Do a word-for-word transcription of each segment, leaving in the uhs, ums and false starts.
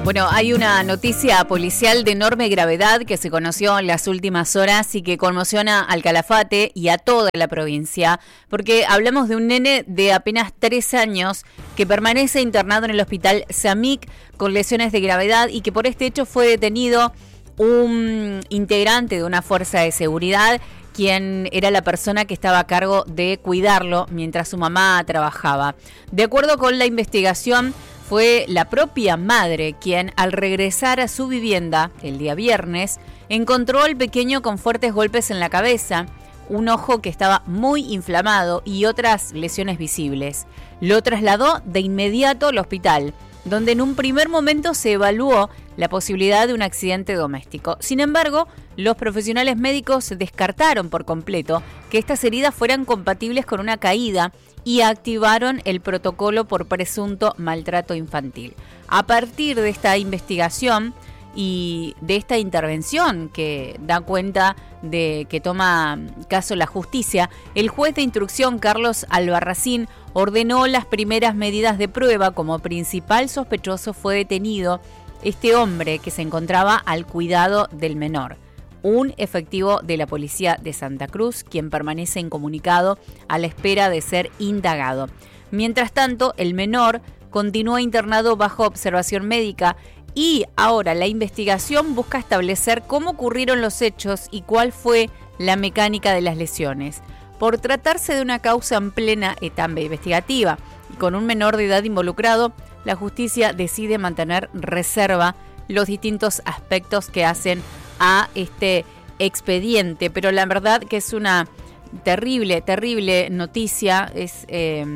Bueno, hay una noticia policial de enorme gravedad que se conoció en las últimas horas y que conmociona al Calafate y a toda la provincia, porque hablamos de un nene de apenas tres años que permanece internado en el hospital Samic con lesiones de gravedad y que por este hecho fue detenido un integrante de una fuerza de seguridad, quien era la persona que estaba a cargo de cuidarlo mientras su mamá trabajaba. De acuerdo con la investigación, fue la propia madre quien, al regresar a su vivienda el día viernes, encontró al pequeño con fuertes golpes en la cabeza, un ojo que estaba muy inflamado y otras lesiones visibles. Lo trasladó de inmediato al hospital, donde en un primer momento se evaluó la posibilidad de un accidente doméstico. Sin embargo, los profesionales médicos descartaron por completo que estas heridas fueran compatibles con una caída y activaron el protocolo por presunto maltrato infantil. A partir de esta investigación y de esta intervención que da cuenta de que toma caso la justicia, el juez de instrucción Carlos Albarracín ordenó las primeras medidas de prueba. Como principal sospechoso fue detenido este hombre que se encontraba al cuidado del menor, un efectivo de la policía de Santa Cruz, quien permanece incomunicado a la espera de ser indagado. Mientras tanto, el menor continúa internado bajo observación médica y ahora la investigación busca establecer cómo ocurrieron los hechos y cuál fue la mecánica de las lesiones. Por tratarse de una causa en plena etapa investigativa y con un menor de edad involucrado, la justicia decide mantener reserva los distintos aspectos que hacen a este expediente, pero la verdad que es una terrible, terrible noticia, es eh,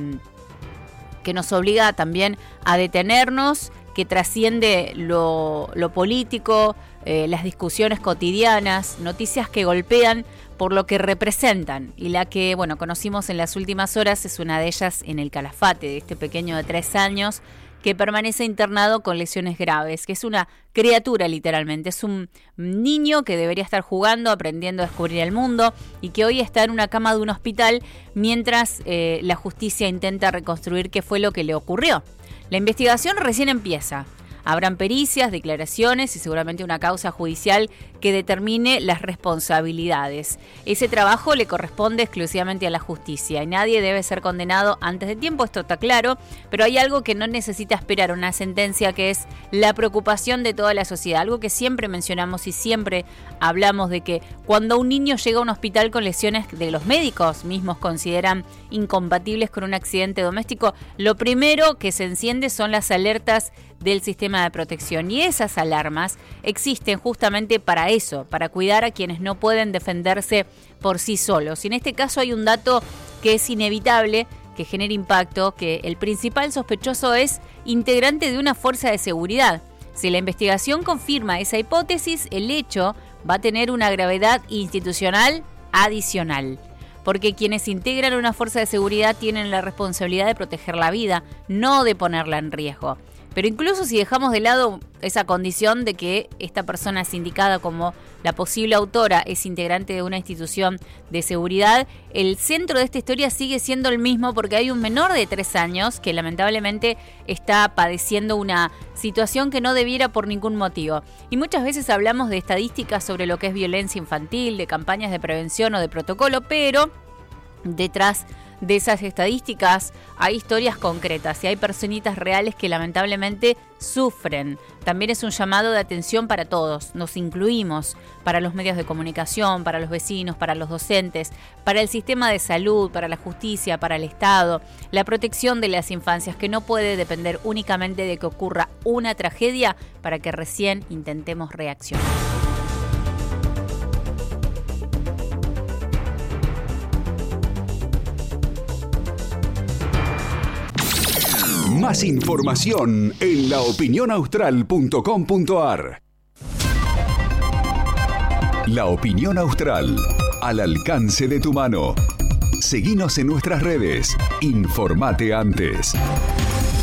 que nos obliga también a detenernos, que trasciende lo, lo político, eh, las discusiones cotidianas, noticias que golpean por lo que representan, y la que, bueno, conocimos en las últimas horas es una de ellas en el Calafate, de este pequeño de tres años que permanece internado con lesiones graves, que es una criatura literalmente, es un niño que debería estar jugando, aprendiendo a descubrir el mundo y que hoy está en una cama de un hospital mientras eh, la justicia intenta reconstruir qué fue lo que le ocurrió. La investigación recién empieza. Habrán pericias, declaraciones y seguramente una causa judicial que determine las responsabilidades. Ese trabajo le corresponde exclusivamente a la justicia y nadie debe ser condenado antes de tiempo, esto está claro, pero hay algo que no necesita esperar una sentencia, que es la preocupación de toda la sociedad, algo que siempre mencionamos y siempre hablamos de que cuando un niño llega a un hospital con lesiones de los médicos mismos consideran incompatibles con un accidente doméstico, lo primero que se enciende son las alertas del sistema de protección, y esas alarmas existen justamente para eso, para cuidar a quienes no pueden defenderse por sí solos. Y en este caso hay un dato que es inevitable, que genera impacto, que el principal sospechoso es integrante de una fuerza de seguridad. Si la investigación confirma esa hipótesis, el hecho va a tener una gravedad institucional adicional, porque quienes integran una fuerza de seguridad tienen la responsabilidad de proteger la vida, no de ponerla en riesgo. Pero incluso si dejamos de lado esa condición de que esta persona es indicada como la posible autora, es integrante de una institución de seguridad, el centro de esta historia sigue siendo el mismo, porque hay un menor de tres años que lamentablemente está padeciendo una situación que no debiera por ningún motivo. Y muchas veces hablamos de estadísticas sobre lo que es violencia infantil, de campañas de prevención o de protocolo, pero detrás de esas estadísticas hay historias concretas y hay personitas reales que lamentablemente sufren. También es un llamado de atención para todos, nos incluimos, para los medios de comunicación, para los vecinos, para los docentes, para el sistema de salud, para la justicia, para el Estado, la protección de las infancias, que no puede depender únicamente de que ocurra una tragedia para que recién intentemos reaccionar. Más información en la opinión austral punto com punto a r. La Opinión Austral, al alcance de tu mano. Seguinos en nuestras redes. Informate antes.